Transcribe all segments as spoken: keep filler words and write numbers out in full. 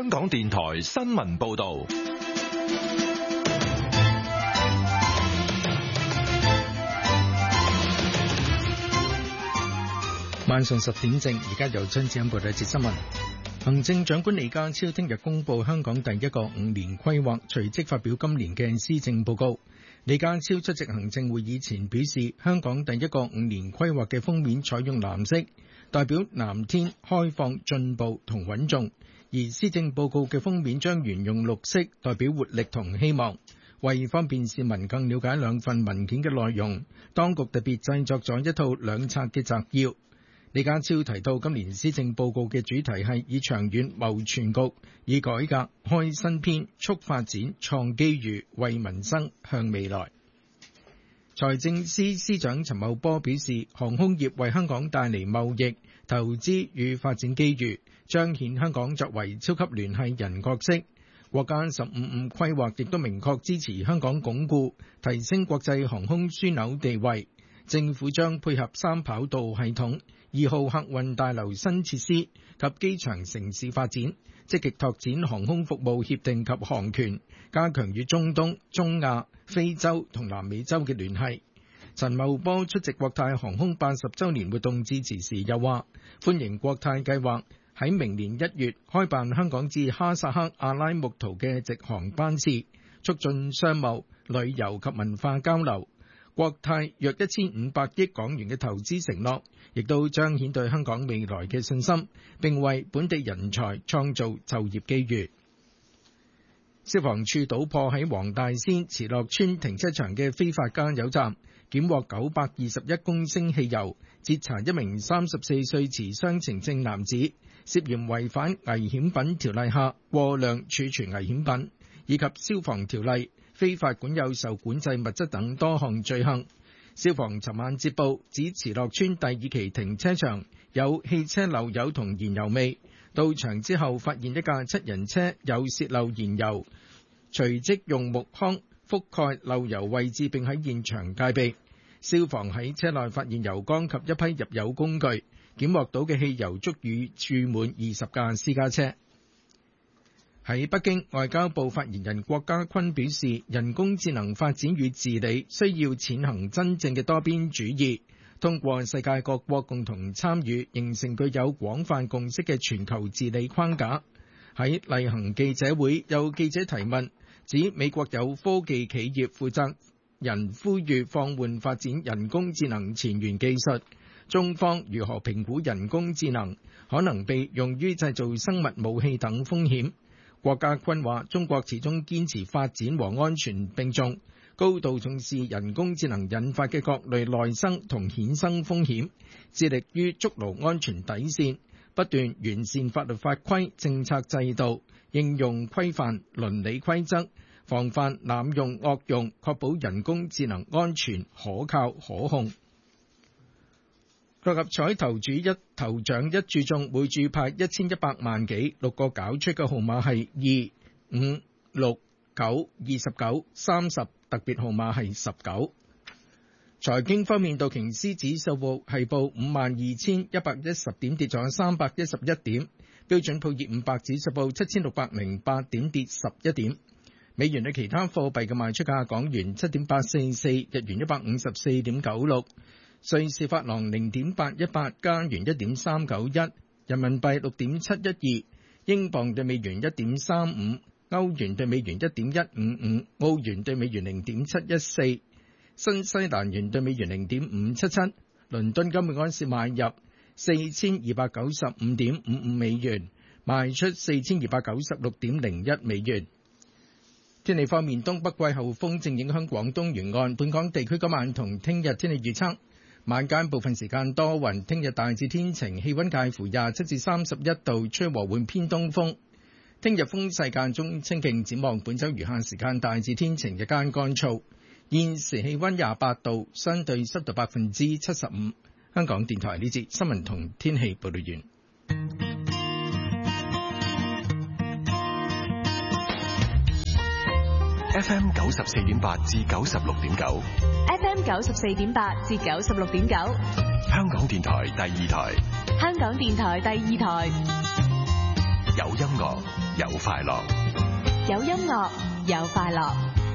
香港電台新聞報道。 晚上十點正，而家由張子欣報道一節新聞。行政長官李家超聽日公布香港第一個五年規劃，隨即發表今年嘅施政報告。李家超出席行政會議前表示，香港第一個五年規劃嘅封面採用藍色，代表藍天、開放、進步同穩重；而施政報告嘅封面將沿用綠色，代表活力同希望。為方便市民更了解兩份文件嘅內容，當局特別製作咗一套兩冊嘅摘要。李家超提到，今年施政報告嘅主題係以長遠謀全局，以改革開新篇，促發展、創機遇，為民生向未來。財政司司長陳茂波表示，航空業為香港帶嚟貿易、投資與發展機遇，彰顯香港作為超級聯繫人角色。國家十五五規劃亦都明確支持香港鞏固、提升國際航空樞紐地位。政府將配合三跑道系統、二號客運大樓新設施及機場城市發展，積極拓展航空服務協定及航權，加強與中東、中亞、非洲同南美洲嘅聯繫。陳茂波出席國泰航空八十週年活動致辭時又話，歡迎國泰計劃喺明年一月開辦香港至哈薩克阿拉木圖嘅直航班次，促進商務、旅遊及文化交流。國泰約一千五百億港元嘅投資承諾，亦都彰顯對香港未來嘅信心，並為本地人才創造就業機遇。消防處搗破喺黃大仙慈樂邨停車場嘅非法加油站，檢獲九百二十一公升汽油，截查一名三十四歲持雙程證男子，涉嫌違反危險品條例下過量儲存危險品，以及消防條例非法管有受管制物質等多項罪行。消防尋晚接報，指慈樂邨第二期停車場有汽車漏油同燃油味，到場之後發現一架七人車有洩漏燃油，隨即用木框覆蓋漏油位置並喺現場戒備。消防喺車內發現油缸及一批入油工具，檢獲到嘅汽油足以注滿二十架私家車。喺北京，外交部發言人郭家坤表示，人工智能發展與治理需要踐行真正嘅多邊主義，通過世界各國共同參與，形成具有廣泛共識嘅全球治理框架。喺例行記者會，有記者提問，指美國有科技企業負責人呼籲放緩發展人工智能前沿技術，中方如何評估人工智能可能被用於製造生物武器等風險？郭家坤話：中國始終堅持發展和安全並重，高度重視人工智能引發嘅各類內生同衍生風險，致力於築牢安全底線，不斷完善法律法規、政策制度、應用規範、倫理規則，防範濫用惡用，確保人工智能安全、可靠、可控。六合彩頭主一頭獎一注中，每注派一千一百萬幾，六個攪出嘅號碼係二、五、六、九、二十九、三十，特別號碼係十九。財經方面，道瓊斯指數報係報五萬二千一百一十點，跌咗三百一十一點。標準普爾五百指數報七千六百零八點，跌十一點。美元對其他貨幣嘅賣出價：港元七點八四四，日元一百五十四點九六。瑞士法郎零點八一八，加元一點三九一，人民幣六點七一二，英鎊對美元一點三五，歐元對美元一點一五五，澳元對美元零點七一四，新西蘭元對美元零點五七七。倫敦金每盎司買入四千二百九十五點五五美元，賣出四千二百九十六點零一美元。天氣方面，東北季候風正影響廣東沿岸，本港地區今晚同聽日天氣預測。晚間部分時間多雲，聽日大致天晴，氣溫介乎廿七至三十一度，吹和緩偏東風。聽日風勢間中清勁，展望本週餘下時間大致天晴，日間乾燥。現時氣溫廿八度，相對濕度百分之七十五。香港電台呢節新聞同天氣報道完。 F M 九十四點八至九十六點九 ，F M 九十四點八至九十六點九， 香港電台第二台， 香港電台第二台， 有音樂， 有快樂， 有音樂，有快樂。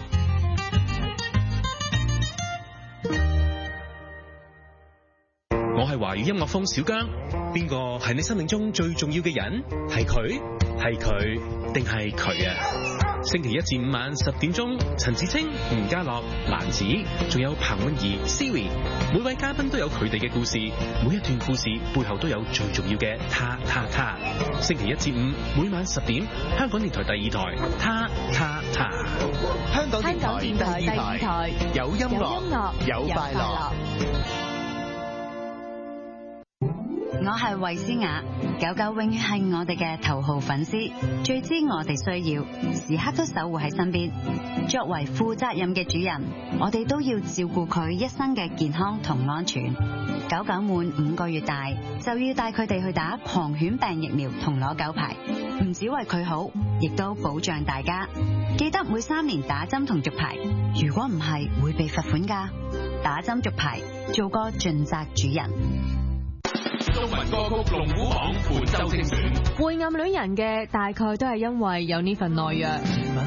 我係華語音樂風小姜，邊個係你生命中最重要嘅人？係佢，係佢，定係佢啊？星期一至五晚十點鐘，陳芷清、吳家樂、蘭子，仲有彭韻儀、Siri， 每位嘉賓都有佢哋嘅故事，每一段故事背後都有最重要嘅他、他、他。星期一至五每晚十點，香港電台第二台，他、他、他。 香港電台香港電台第二台， 有音樂，有快樂。 我係衛詩雅，狗狗永遠係我哋嘅頭號粉絲，最知我哋需要，時刻都守護喺身邊。作為負責任嘅主人，我哋都要照顧佢一生嘅健康同安全。狗狗滿五個月大，就要帶佢哋去打狂犬病疫苗同攞狗牌，唔止為佢好，亦都保障大家。記得每三年打針同續牌，如果唔係會被罰款㗎。打針續牌，做個盡責主人。 中文歌曲龍虎榜本周精選， 會暗戀人嘅大概都係因為有呢份內藥。